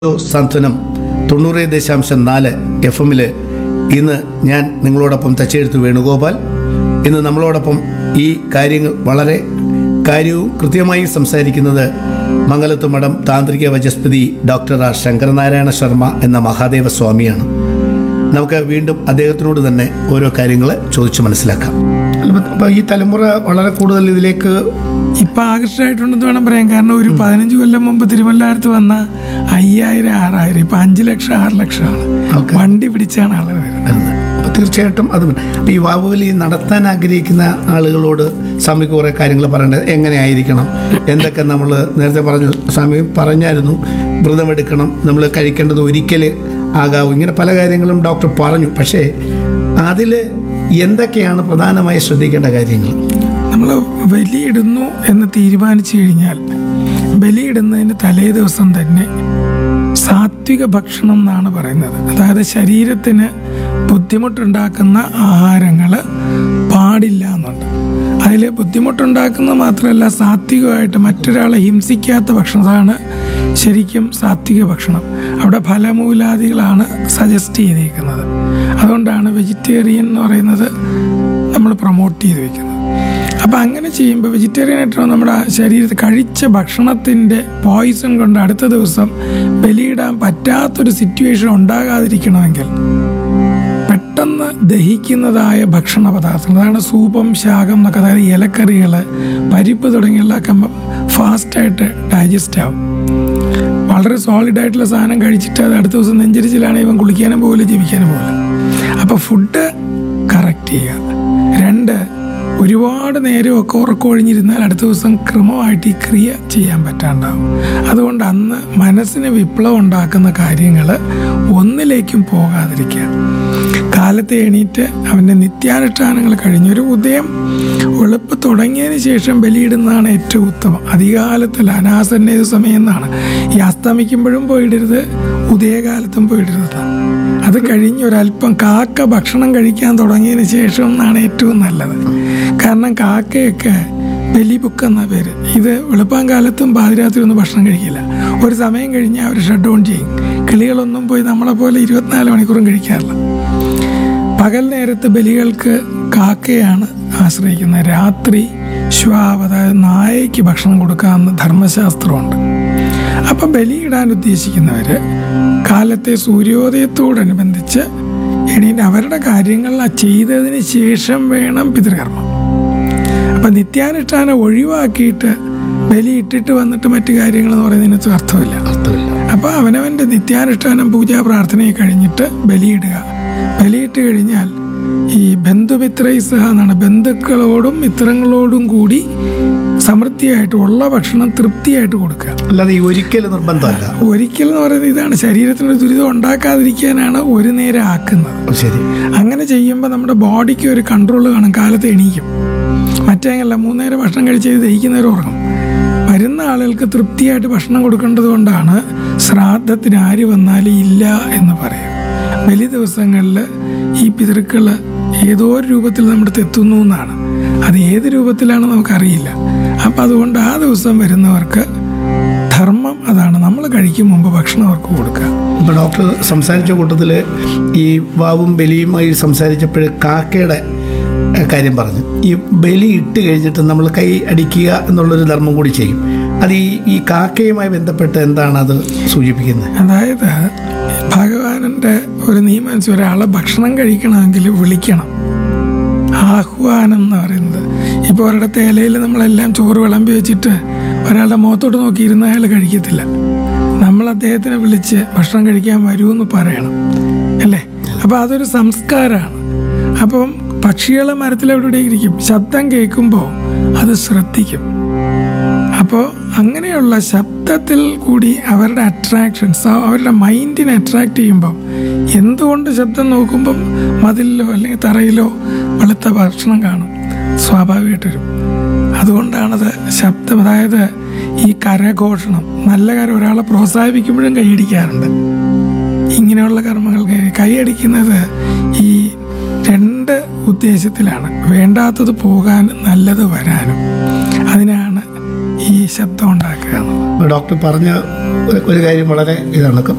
സാന്ത്വനം 90.4 FM ഇന്ന് ഞാൻ നിങ്ങളോടൊപ്പം തച്ചെഴുത്ത് വേണുഗോപാൽ. ഇന്ന് നമ്മളോടൊപ്പം ഈ കാര്യങ്ങൾ വളരെ കാര്യവും കൃത്യമായി സംസാരിക്കുന്നത് മംഗലത്ത് മഠം താന്ത്രിക വചസ്പതി ഡോക്ടർ ആർ ശങ്കരനാരായണ ശർമ്മ എന്ന മഹാദേവ സ്വാമിയാണ്. നമുക്ക് വീണ്ടും അദ്ദേഹത്തിനോട് തന്നെ ഓരോ കാര്യങ്ങൾ ചോദിച്ചു മനസ്സിലാക്കാം. അപ്പോൾ ഈ തലമുറ വളരെ കൂടുതൽ ഇതിലേക്ക് ഇപ്പം ആകർഷമായിട്ടുണ്ടെന്ന് വേണം പറയാൻ. കാരണം ഒരു 15 കൊല്ലം മുമ്പ് തിരുവല്ലാരത്ത് വന്ന 5000, 6000 ഇപ്പം 5 ലക്ഷം, 6 ലക്ഷമാണ്. വണ്ടി പിടിച്ചാണ് ആളുകൾ വരുന്നത്. അപ്പോൾ തീർച്ചയായിട്ടും അത് അപ്പോൾ ഈ വാവുബലി നടത്താൻ ആഗ്രഹിക്കുന്ന ആളുകളോട് സ്വാമിക്ക് കുറേ കാര്യങ്ങൾ പറയേണ്ടത് എങ്ങനെയായിരിക്കണം, എന്തൊക്കെ നമ്മൾ നേരത്തെ പറഞ്ഞു, സ്വാമി പറഞ്ഞായിരുന്നു വ്രതമെടുക്കണം, നമ്മൾ കഴിക്കേണ്ടത് ഒരിക്കൽ ആകാവും, ഇങ്ങനെ പല കാര്യങ്ങളും ഡോക്ടർ പറഞ്ഞു. പക്ഷേ അതിൽ എന്തൊക്കെയാണ് പ്രധാനമായി ശ്രദ്ധിക്കേണ്ട കാര്യങ്ങൾ? നമ്മൾ ബലിയിടുന്നു എന്ന് തീരുമാനിച്ചു കഴിഞ്ഞാൽ ബലിയിടുന്നതിന് തലേ ദിവസം തന്നെ സാത്വിക ഭക്ഷണം എന്നാണ് പറയുന്നത്. അതായത് ശരീരത്തിന് ബുദ്ധിമുട്ടുണ്ടാക്കുന്ന ആഹാരങ്ങൾ പാടില്ല എന്നുണ്ട്. അതിൽ ബുദ്ധിമുട്ടുണ്ടാക്കുന്ന മാത്രമല്ല, സാത്വികമായിട്ട് മറ്റൊരാളെ ഹിംസിക്കാത്ത ഭക്ഷണമാണ് ശരിക്കും സാത്വിക ഭക്ഷണം. അവിടെ ഫലമൂലാദികളാണ് സജസ്റ്റ് ചെയ്തിരിക്കുന്നത്. അതുകൊണ്ടാണ് വെജിറ്റേറിയൻ എന്ന് പറയുന്നത് നമ്മൾ പ്രൊമോട്ട് ചെയ്ത് വയ്ക്കുന്നത്. അപ്പം അങ്ങനെ ചെയ്യുമ്പോൾ വെജിറ്റേറിയൻ ആയിട്ടാണ് നമ്മുടെ ശരീരത്തിൽ കഴിച്ച ഭക്ഷണത്തിൻ്റെ പോയിസൺ കൊണ്ട് അടുത്ത ദിവസം ബലിയിടാൻ പറ്റാത്തൊരു സിറ്റുവേഷൻ ഉണ്ടാകാതിരിക്കണമെങ്കിൽ പെട്ടെന്ന് ദഹിക്കുന്നതായ ഭക്ഷണ പദാർത്ഥങ്ങൾ, അതാണ് സൂപം, ശാകം എന്നൊക്കെ, അതായത് ഇലക്കറികൾ, പരിപ്പ് തുടങ്ങിയുള്ളതൊക്കെ ഫാസ്റ്റായിട്ട് ഡൈജസ്റ്റ് ആവും. വളരെ സോളിഡായിട്ടുള്ള സാധനം കഴിച്ചിട്ട് അത് അടുത്ത ദിവസം നെഞ്ചരിച്ചിലാണെങ്കിൽ ഇവൻ കുളിക്കാനും പോകില്ല, ജീവിക്കാനും പോകില്ല. അപ്പോൾ ഫുഡ് കറക്റ്റ് ചെയ്യുക. 2, ഒരുപാട് നേരമൊക്കെ ഉറക്കമൊഴിഞ്ഞിരുന്നാൽ അടുത്ത ദിവസം ക്രമമായിട്ട് ഈ ക്രിയ ചെയ്യാൻ പറ്റാണ്ടാവും. അതുകൊണ്ട് അന്ന് മനസ്സിന് വിപ്ലവം ഉണ്ടാക്കുന്ന കാര്യങ്ങൾ ഒന്നിലേക്കും പോകാതിരിക്കുക. കാലത്ത് എണീറ്റ് അവൻ്റെ നിത്യാനുഷ്ഠാനങ്ങൾ കഴിഞ്ഞൊരു ഉദയം വെളുപ്പ് തുടങ്ങിയതിന് ശേഷം ബലിയിടുന്നതാണ് ഏറ്റവും ഉത്തമം. അധികാലത്തല്ല, അനാസന്നേത് സമയം എന്നാണ്. ഈ അസ്തമിക്കുമ്പോഴും പോയിടരുത്, ഉദയകാലത്തും പോയിടരുത്. അത് കഴിഞ്ഞ് ഒരല്പം കാക്ക ഭക്ഷണം കഴിക്കാൻ തുടങ്ങിയതിന് ശേഷം എന്നാണ് ഏറ്റവും നല്ലത്. കാരണം കാക്കയൊക്കെ ബലിബുക്ക് എന്ന പേര്. ഇത് വെളുപ്പാൻ കാലത്തും പാതിരാത്രി ഒന്നും ഭക്ഷണം കഴിക്കില്ല. ഒരു സമയം കഴിഞ്ഞാൽ അവർ ഷട്ട് ഡൗൺ ചെയ്യും. കിളികളൊന്നും പോയി നമ്മളെ പോലെ 24 മണിക്കൂറും കഴിക്കാറില്ല. പകൽ നേരത്ത് ബലികൾക്ക് കാക്കയാണ് ആശ്രയിക്കുന്നത്. രാത്രി ശ്വാവ്, അതായത് നായയ്ക്ക് ഭക്ഷണം കൊടുക്കാമെന്ന് ധർമ്മശാസ്ത്രമുണ്ട്. അപ്പം ബലിയിടാൻ ഉദ്ദേശിക്കുന്നവർ കാലത്തെ സൂര്യോദയത്തോടനുബന്ധിച്ച് എണീറ്റ് അവരുടെ കാര്യങ്ങൾ ചെയ്തതിന് ശേഷം വേണം പിതൃകർമ്മം. അപ്പം നിത്യാനുഷ്ഠാനം ഒഴിവാക്കിയിട്ട് ബലി ഇട്ടിട്ട് വന്നിട്ട് മറ്റു കാര്യങ്ങളെന്ന് പറയുന്നതിനകത്ത് അർത്ഥമില്ല. അപ്പോൾ അവനവൻ്റെ നിത്യാനുഷ്ഠാനം, പൂജാ പ്രാർത്ഥനയെ കഴിഞ്ഞിട്ട് ബലിയിടുക. ബലിയിട്ട് കഴിഞ്ഞാൽ ഈ ബന്ധുമിത്രൈസഹ എന്നാണ്, ബന്ധുക്കളോടും മിത്രങ്ങളോടും കൂടി സമൃദ്ധിയായിട്ട് ഉള്ള ഭക്ഷണം തൃപ്തിയായിട്ട് കൊടുക്കുക. അല്ലാതെ ഈ ഒരിക്കൽ നിർബന്ധമല്ല. ഒരിക്കൽ എന്ന് പറയുന്നത് ഇതാണ്, ശരീരത്തിന് ദുരിതം ഉണ്ടാക്കാതിരിക്കാനാണ് ഒരു നേരം ആക്കുന്നത്. ശരി. അങ്ങനെ ചെയ്യുമ്പോൾ നമ്മുടെ ബോഡിക്ക് ഒരു കൺട്രോൾ കാണും. കാലത്ത് എണീക്കും. മറ്റേങ്ങല്ല, 3 നേരം ഭക്ഷണം കഴിച്ച് ദഹിക്കുന്നവർ ഉറങ്ങും. വരുന്ന ആളുകൾക്ക് തൃപ്തിയായിട്ട് ഭക്ഷണം കൊടുക്കേണ്ടത് കൊണ്ടാണ് ശ്രാദ്ധത്തിന് ആര് വന്നാലും ഇല്ല എന്ന് പറയും. ബലി ദിവസങ്ങളിൽ ഈ പിതൃക്കൾ ഏതോ ഒരു രൂപത്തിൽ നമ്മുടെ അടുത്ത് എത്തുന്നു എന്നാണ്. അത് ഏത് രൂപത്തിലാണെന്ന് നമുക്കറിയില്ല. അപ്പം അതുകൊണ്ട് ആ ദിവസം വരുന്നവർക്ക് ധർമ്മം അതാണ്, നമ്മൾ കഴിക്കും മുമ്പ് ഭക്ഷണം അവർക്ക് കൊടുക്കുക. ഇപ്പോൾ ഡോക്ടർ സംസാരിച്ച കൂട്ടത്തിൽ ഈ വാവും ബലിയുമായി സംസാരിച്ചപ്പോൾ കാക്കയുടെ കാര്യം പറഞ്ഞു. ഈ ബലി ഇട്ട് കഴിഞ്ഞിട്ട് നമ്മൾ കൈ അടിക്കുക എന്നുള്ളൊരു ധർമ്മം കൂടി ചെയ്യും. അത് ഈ കാക്കയുമായി ബന്ധപ്പെട്ട് എന്താണ് അത് സൂചിപ്പിക്കുന്നത്? അതായത് ഭഗവാനൻ്റെ ഒരു നിയമം അനുസരിച്ച് ഒരാളെ ഭക്ഷണം കഴിക്കണമെങ്കിൽ വിളിക്കണം. ആഹ്വാനം എന്ന് പറയുന്നത്, ഇപ്പോൾ ഒരിടത്തെ ഇലയിൽ നമ്മളെല്ലാം ചോറ് വിളമ്പി വെച്ചിട്ട് ഒരാളുടെ മുഖത്തോട്ട് നോക്കിയിരുന്ന അയാൾ കഴിക്കത്തില്ല. നമ്മൾ അദ്ദേഹത്തിനെ വിളിച്ച് ഭക്ഷണം കഴിക്കാൻ വരുമെന്ന് പറയണം, അല്ലേ? അപ്പോൾ അതൊരു സംസ്കാരമാണ്. അപ്പം പക്ഷികളെ മരത്തിലെവിടെ ഇരിക്കും, ശബ്ദം കേൾക്കുമ്പോൾ അത് ശ്രദ്ധിക്കും. അപ്പോൾ അങ്ങനെയുള്ള ശബ്ദത്തിൽ കൂടി അവരുടെ അട്രാക്ഷൻസ്, അവരുടെ മൈൻഡിനെ അട്രാക്റ്റ് ചെയ്യുമ്പം എന്തുകൊണ്ട് ശബ്ദം നോക്കുമ്പം മതിലിലോ അല്ലെങ്കിൽ തറയിലോ വെളുത്ത ഭക്ഷണം കാണും, സ്വാഭാവികമായിട്ട് വരും. അതുകൊണ്ടാണത് ശബ്ദം. അതായത് ഈ കരഘോഷണം, നല്ല കാര്യം, ഒരാളെ പ്രോത്സാഹിപ്പിക്കുമ്പോഴും കൈയടിക്കാറുണ്ട്. ഇങ്ങനെയുള്ള കർമ്മങ്ങൾ കൈയടിക്കുന്നത് ഈ 2 ഉദ്ദേശത്തിലാണ്. വേണ്ടാത്തത് പോകാൻ, നല്ലത് വരാനും. അതിനാണ് ഈ ശബ്ദം ഉണ്ടാക്കുക. ഡോക്ടർ പറഞ്ഞ ഒരു കാര്യം വളരെ ഇതാണ്.